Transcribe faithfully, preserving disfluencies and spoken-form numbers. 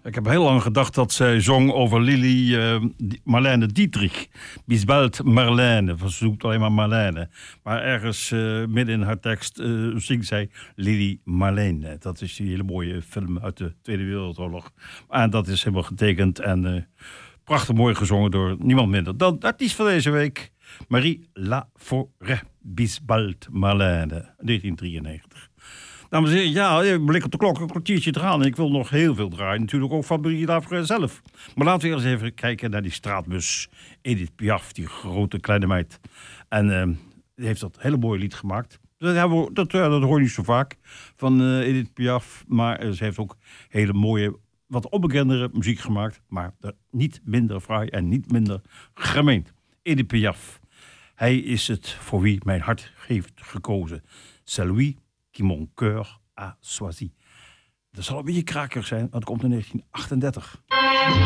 Ik heb heel lang gedacht dat zij zong over Lili uh, Marlene Dietrich. Bisbald Marlene, ze zoekt alleen maar Marlene. Maar ergens uh, midden in haar tekst uh, zingt zij Lili Marlene. Dat is die hele mooie film uit de Tweede Wereldoorlog. En dat is helemaal getekend en uh, prachtig mooi gezongen door niemand minder dan de artiest van deze week. Marie Laforêt, Bisbald Marlene, negentien drieënnegentig. Dames en heren, ja, ik blik op de klok, een kwartiertje eraan. En ik wil nog heel veel draaien, natuurlijk ook van Marie Laforêt zelf. Maar laten we eerst even kijken naar die straatbus. Edith Piaf, die grote kleine meid. En uh, die heeft dat hele mooie lied gemaakt. Dat, hebben we, dat, uh, dat hoor je niet zo vaak van uh, Edith Piaf. Maar uh, ze heeft ook hele mooie, wat onbekendere muziek gemaakt. Maar uh, niet minder fraai en niet minder gemeend. Edith Piaf. Hij is het voor wie mijn hart heeft gekozen. C'est lui qui mon cœur a choisi. Dat zal een beetje krakerig zijn, want het komt in negentien achtendertig.